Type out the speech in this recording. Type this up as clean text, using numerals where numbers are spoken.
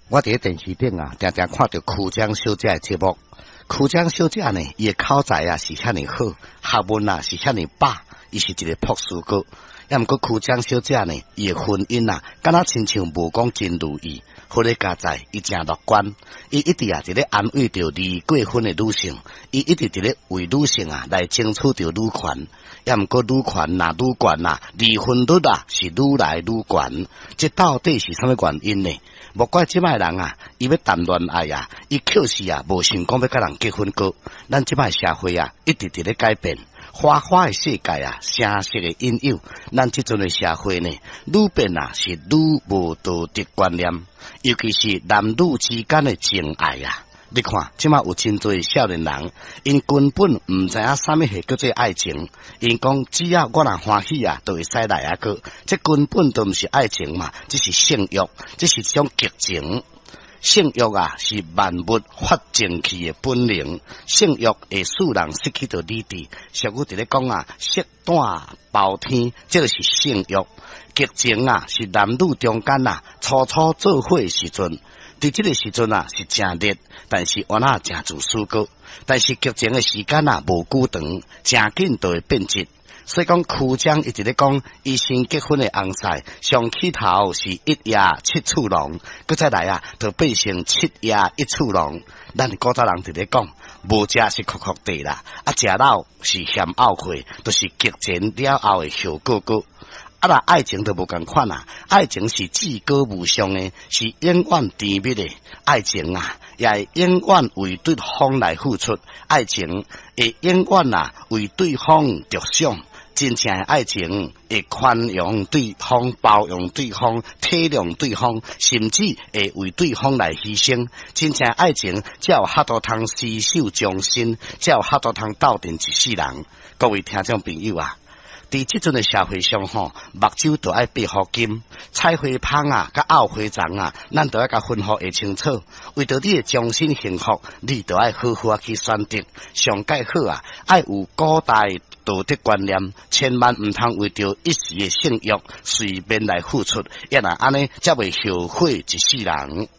我伫电视顶啊，常常看到区长小姐的节目。区长小姐呢，伊的口才啊是遐尼好，学问啊是遐尼饱，伊是一个博士哥。也毋过区长小姐呢，伊的婚姻啊，敢若亲像无讲真如意。好咧家在，伊真乐观，伊一直啊伫咧安慰着离过婚的女性，伊一直伫咧为女性啊来争取着女权。也毋过女权呐、女权呐，离婚率啊是愈来愈悬，这到底是啥物原因呢？莫怪即摆人啊，伊要谈恋爱啊，伊确实啊无想讲要甲人结婚过。咱即摆社会啊，一直伫咧改变，花花的世界啊，城市的引诱，咱即阵的社会呢，愈变啊是愈无道德观念，尤其是男女之间的情爱啊。你看，即马有真侪少年人，因根本毋知影啥物是叫做爱情。因讲只要我若欢喜啊，就会使来啊个。这根本都毋是爱情嘛，这是性欲，这是一种激情。性欲啊，是万物发情气的本能。性欲会使人失去着理智。俗语伫咧讲啊，色胆包天，这就是性欲。激情啊，是男女中间啊，初初做伙的时阵。伫即个时阵啊是真热，但是我那真自私个，但是激情的时间啊无久长，真紧就会变质。所以讲区长一直咧讲，伊新结婚的翁婿上起头是一夜七处郎，搁再来啊，就变成七夜一处郎。咱古早人直咧讲，无食是哭哭地啦，啊食老是嫌懊悔，都、就是激情了后的效果个。啊啦，爱情都无共款啦，爱情是至高无上的，是永远甜蜜的。爱情啊，也会永远为对方来付出，爱情会永远啊为对方着想。真正的爱情会宽容对方、包容对方、体谅对方，甚至会为对方来牺牲。真正的爱情才有法度通厮守终身，才有法度通斗阵一世人。各位听众朋友啊！伫即阵的社会上吼，目睭都爱闭好金，菜花芳啊，甲拗花丛啊，咱都要甲分好会清楚。为着你的终身幸福，你都爱好好去选择。上介好啊，爱有古代道德观念，千万毋通为着一时的性欲随便来付出，也若安尼，才袂后悔一世人。